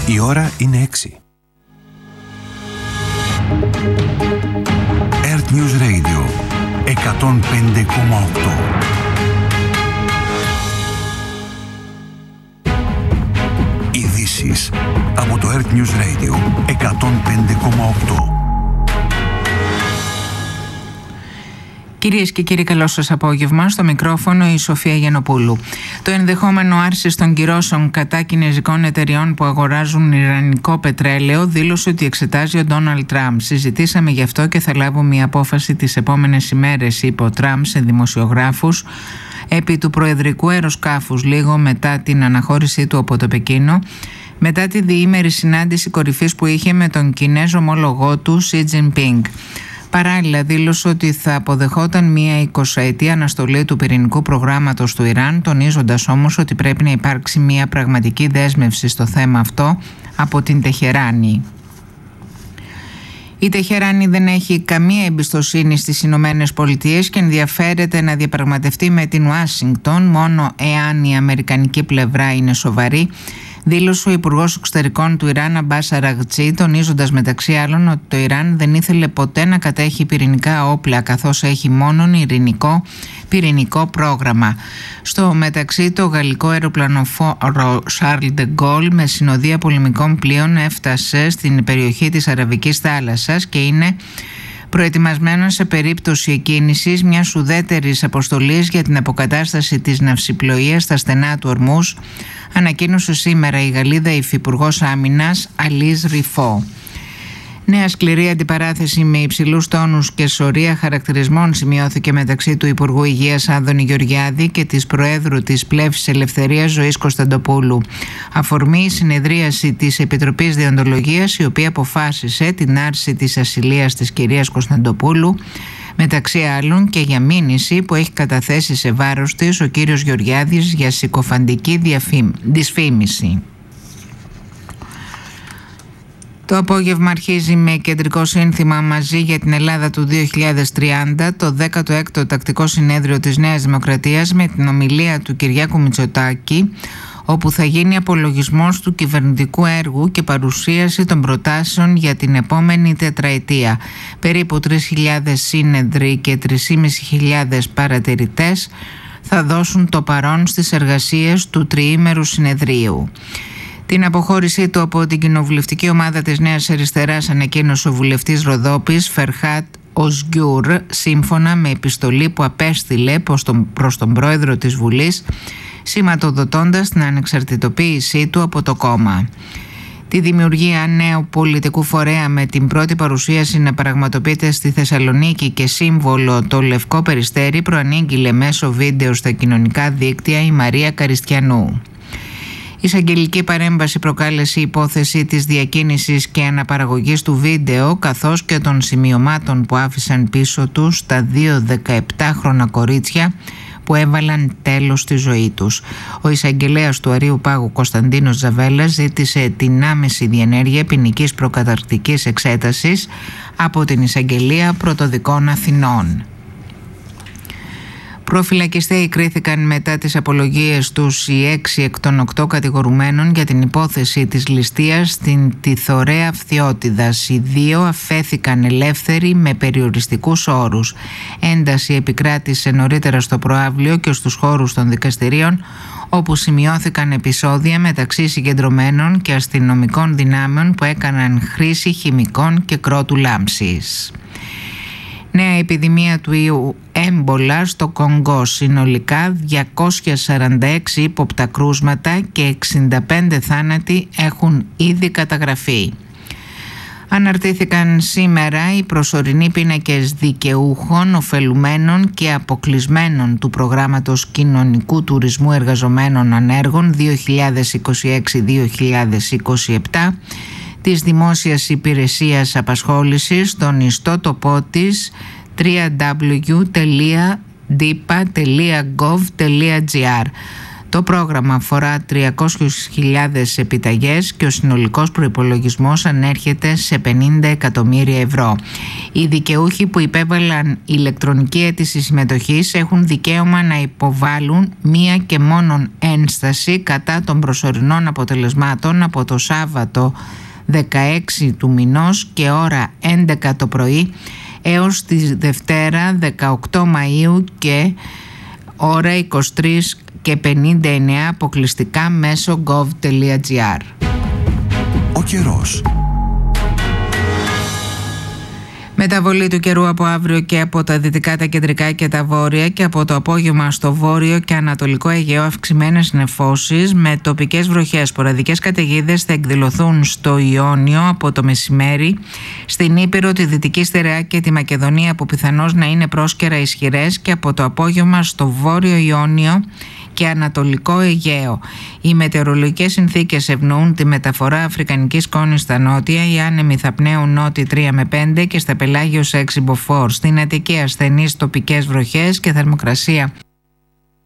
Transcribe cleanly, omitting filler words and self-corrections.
Η ώρα είναι 6. Earth News Radio 105,8. Ειδήσεις από το Earth News Radio 105,8. Κυρίες και κύριοι, καλό σας απόγευμα. Στο μικρόφωνο η Σοφία Γιαννοπούλου. Το ενδεχόμενο άρσης των κυρώσεων κατά κινεζικών εταιριών που αγοράζουν ιρανικό πετρέλαιο δήλωσε ότι εξετάζει ο Ντόναλντ Τραμπ. Συζητήσαμε γι' αυτό και θα λάβω μια απόφαση τις επόμενες ημέρες, είπε ο Τραμπ σε δημοσιογράφους επί του προεδρικού αεροσκάφους λίγο μετά την αναχώρησή του από το Πεκίνο, μετά τη διήμερη συνάντηση κορυφής που είχε με τον Κινέζο ομόλογό του Σι Τζινπίνγκ. Παράλληλα δήλωσε ότι θα αποδεχόταν μια 20ετή αναστολή του πυρηνικού προγράμματος του Ιράν, τονίζοντας όμως ότι πρέπει να υπάρξει μια πραγματική δέσμευση στο θέμα αυτό από την Τεχεράνη. Η Τεχεράνη δεν έχει καμία εμπιστοσύνη στις Ηνωμένες Πολιτείες και ενδιαφέρεται να διαπραγματευτεί με την Ουάσιγκτον μόνο εάν η αμερικανική πλευρά είναι σοβαρή, δήλωσε ο Υπουργός Εξωτερικών του Ιράν Αμπάς Αραγτζή, τονίζοντας μεταξύ άλλων ότι το Ιράν δεν ήθελε ποτέ να κατέχει πυρηνικά όπλα, καθώς έχει μόνον ειρηνικό πυρηνικό πρόγραμμα. Στο μεταξύ, το γαλλικό αεροπλανοφόρο Charles de Gaulle με συνοδεία πολεμικών πλοίων έφτασε στην περιοχή της Αραβικής θάλασσας και είναι προετοιμασμένο σε περίπτωση εκκίνησης μιας ουδέτερης αποστολής για την αποκατάσταση της ναυσιπλοείας στα στενά του Ορμούζ, ανακοίνωσε σήμερα η Γαλλίδα Υφυπουργός Άμυνας Αλίζ Ριφό. Νέα σκληρή αντιπαράθεση με υψηλούς τόνους και σωρία χαρακτηρισμών σημειώθηκε μεταξύ του Υπουργού Υγείας Άδωνη Γεωργιάδη και της Προέδρου της Πλεύσης Ελευθερίας Ζωής Κωνσταντοπούλου. Αφορμή η συνεδρίαση της Επιτροπής Δεοντολογίας, η οποία αποφάσισε την άρση της ασυλίας της κυρίας Κωνσταντοπούλου, μεταξύ άλλων και για μήνυση που έχει καταθέσει σε βάρος της ο κύριος Γεωργιάδης για συκοφαντική δυσφήμιση. Το απόγευμα αρχίζει με κεντρικό σύνθημα «Μαζί για την Ελλάδα του 2030» το 16ο τακτικό συνέδριο της Νέας Δημοκρατίας με την ομιλία του Κυριάκου Μητσοτάκη, όπου θα γίνει απολογισμός του κυβερνητικού έργου και παρουσίαση των προτάσεων για την επόμενη τετραετία. Περίπου 3.000 σύνεδροι και 3.500 παρατηρητές θα δώσουν το παρόν στις εργασίες του τριήμερου συνεδρίου. Την αποχώρησή του από την κοινοβουλευτική ομάδα της Νέας Αριστεράς ανακοίνωσε ο βουλευτής Ροδόπης Φερχάτ Οσγκιούρ, σύμφωνα με επιστολή που απέστειλε προς τον πρόεδρο της Βουλής, σηματοδοτώντας την ανεξαρτητοποίησή του από το κόμμα. Τη δημιουργία νέου πολιτικού φορέα με την πρώτη παρουσίαση να πραγματοποιείται στη Θεσσαλονίκη και σύμβολο το Λευκό Περιστέρι προανήγγειλε μέσω βίντεο στα κοινωνικά δίκτυα η Μαρία Καριστιανού. Η εισαγγελική παρέμβαση προκάλεσε η υπόθεση της διακίνησης και αναπαραγωγής του βίντεο, καθώς και των σημειωμάτων που άφησαν πίσω τους τα δύο 17χρονα κορίτσια που έβαλαν τέλος στη ζωή τους. Ο εισαγγελέας του Αρείου Πάγου Κωνσταντίνος Ζαβέλας ζήτησε την άμεση διενέργεια ποινικής προκαταρκτικής εξέτασης από την Εισαγγελία Πρωτοδικών Αθηνών. Προφυλακιστέοι κρίθηκαν μετά τις απολογίες τους οι 6 εκ των 8 κατηγορουμένων για την υπόθεση της ληστείας στην Τιθωρέα Φθιώτιδας. Οι 2 αφέθηκαν ελεύθεροι με περιοριστικούς όρους. Ένταση επικράτησε νωρίτερα στο προαύλιο και στους χώρους των δικαστηρίων, όπου σημειώθηκαν επεισόδια μεταξύ συγκεντρωμένων και αστυνομικών δυνάμεων που έκαναν χρήση χημικών και κρότου λάμψης. Νέα επιδημία του ιού έμπολα στο Κονγκό. Συνολικά 246 ύποπτα κρούσματα και 65 θάνατοι έχουν ήδη καταγραφεί. Αναρτήθηκαν σήμερα οι προσωρινοί πίνακες δικαιούχων, ωφελουμένων και αποκλεισμένων του προγράμματος κοινωνικού τουρισμού εργαζομένων ανέργων 2026-2027 της Δημόσιας Υπηρεσίας Απασχόλησης στον ιστότοπό της www.dipa.gov.gr. Το πρόγραμμα αφορά 300.000 επιταγές και ο συνολικός προϋπολογισμός ανέρχεται σε 50 εκατομμύρια ευρώ. Οι δικαιούχοι που υπέβαλαν ηλεκτρονική αίτηση συμμετοχής έχουν δικαίωμα να υποβάλουν μία και μόνον ένσταση κατά των προσωρινών αποτελεσμάτων από το Σάββατο 16 του μηνός και ώρα 11 το πρωί έως τη Δευτέρα 18 Μαΐου και ώρα 23:59 αποκλειστικά μέσω gov.gr. Ο καιρός. Μεταβολή του καιρού από αύριο και από τα δυτικά, τα κεντρικά και τα βόρεια και από το απόγευμα στο βόρειο και ανατολικό Αιγαίο αυξημένες νεφώσεις με τοπικές βροχές. Σποραδικές καταιγίδες θα εκδηλωθούν στο Ιόνιο από το μεσημέρι, στην Ήπειρο, τη Δυτική Στερεά και τη Μακεδονία που πιθανώς να είναι πρόσκαιρα ισχυρές και από το απόγευμα στο βόρειο Ιόνιο και ανατολικό Αιγαίο. Οι μετεωρολογικές συνθήκες ευνοούν τη μεταφορά αφρικανικής σκόνης στα νότια. Οι άνεμοι θα πνέουν νότι 3 με 5 και στα πελάγιος 6 μποφόρ. Στην Αττική ασθενείς τοπικές βροχές και θερμοκρασία